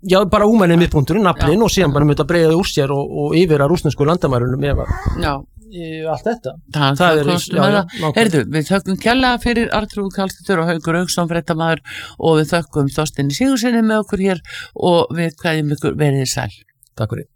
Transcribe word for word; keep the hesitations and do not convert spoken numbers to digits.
Já, bara úmælinn miðpunkturinn, naflinn og síðan bara með að breiða úr sér og, og yfir að rússnesku landamærunum ef Já. Allt þetta. Það, það er já, já, heyrðu, við þökkum kærlega fyrir Arnþrúði Karlsdóttur og Haukur Hauksson fréttamaður og við þökkum Þorsteini Sigurðssyni með okkur hér og við kveðjum ykkur verið sæl. Takk fyrir.